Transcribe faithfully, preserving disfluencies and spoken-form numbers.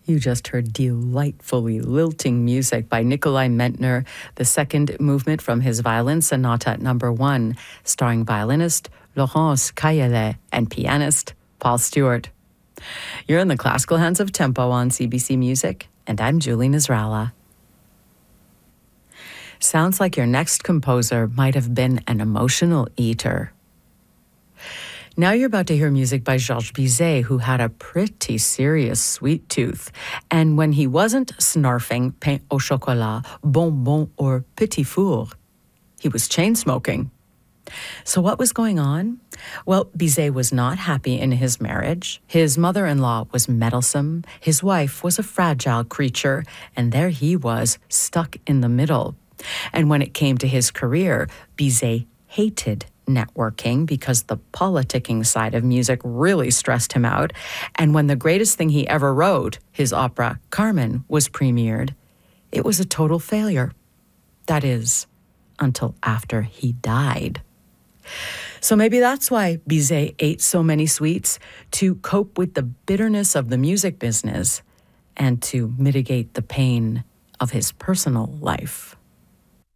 You just heard delightfully lilting music by Nikolai Mentner, the second movement from his Violin Sonata number one, starring violinist Laurence Caillet and pianist Paul Stewart. You're in the classical hands of Tempo on C B C Music, and I'm Julie Nasrallah. Sounds like your next composer might have been an emotional eater. Now you're about to hear music by Georges Bizet, who had a pretty serious sweet tooth. And when he wasn't snarfing pain au chocolat, bonbon, or petit four, he was chain smoking. So what was going on? Well, Bizet was not happy in his marriage. His mother-in-law was meddlesome. His wife was a fragile creature. And there he was, stuck in the middle. And when it came to his career, Bizet hated networking because the politicking side of music really stressed him out. And when the greatest thing he ever wrote, his opera Carmen, was premiered, it was a total failure. That is, until after he died. So maybe that's why Bizet ate so many sweets, to cope with the bitterness of the music business and to mitigate the pain of his personal life.